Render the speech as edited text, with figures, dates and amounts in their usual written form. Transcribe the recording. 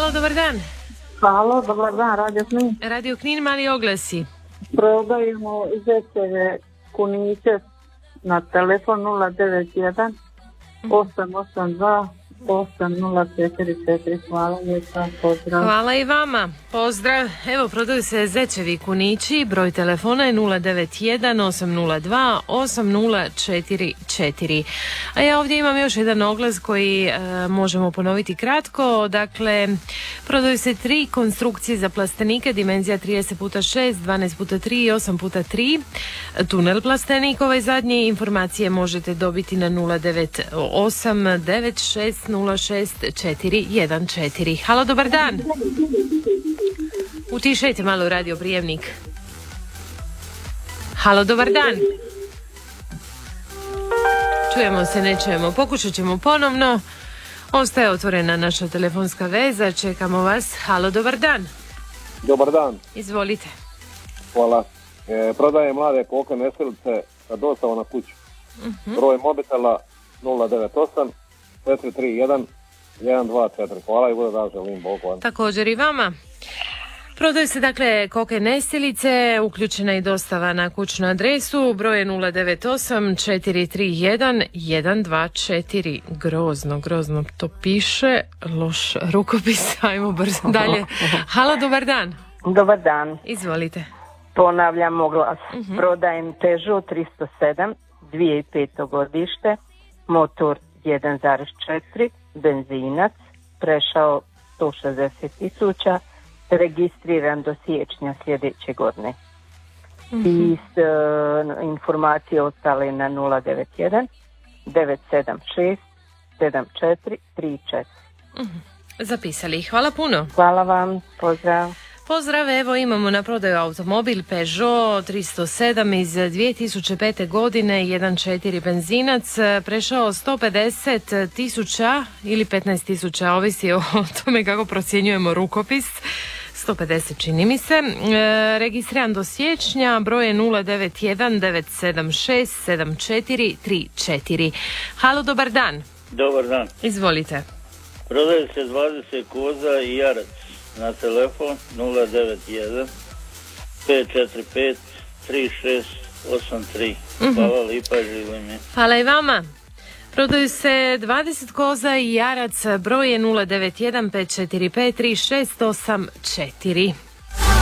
Halo, dobar dan. Halo, dobar dan, Radio Knin. Radio Knin, mali oglasi. Prodajemo zečeve kuniće na telefon 091 882 8044. Hvala lijepa, pozdrav. Hvala i vama, pozdrav. Evo, prodaju se zečevi kunići, broj telefona je 091 802 8044. A ja ovdje imam još jedan oglas koji možemo ponoviti kratko. Dakle, prodaju se 3 konstrukcije za plastenike, dimenzija 30x6, 12x3 i 8x3. Tunel plastenik, ovaj zadnji, informacije možete dobiti na 098 96 06414. Halo, dobar dan. Utišajte malo radio prijemnik. Halo, dobar dan. Čujemo se, ne čujemo. Pokušat ćemo ponovno. Ostaje otvorena naša telefonska veza. Čekamo vas. Halo, dobar dan. Dobar dan. Izvolite. Hvala. Prodaje mlade koke nesilice sa dostavom na kuću. Broj mobitela 098 431 124. Hvala i bude da želim Bog. Također i vama. Prodaju se dakle koke nestilice, uključena i dostava na kućnu adresu, broj je 098 431 124. Grozno to piše, loš rukopis, ajmo brzo dalje. Halo, dobar dan. Dobar dan. Izvolite. Ponavljam oglas. Prodajem Peugeot 307, 2005. godište, motor 1.4, benzinac, prešao 160.000, registriran do siječnja sljedeće godine. I informacije ostale na 091 976 7434. Zapisali. Hvala puno. Hvala vam, pozdrav. Pozdrav, evo imamo na prodaju automobil Peugeot 307 iz 2005. godine, 1.4 benzinac, prešao 150.000 ili 15.000, ovisi o tome kako procjenjujemo rukopis. 150 čini mi se. Registriran do siječnja, broj je 091 976 7434. Halo, dobar dan. Dobar dan. Izvolite. Prodaje se 20 koza i jarac na telefon 091 545 3683. Hvala lipa, živim je. Hvala i vama. Prodaju se 20 koza i jarac, broj je 091 545 3684.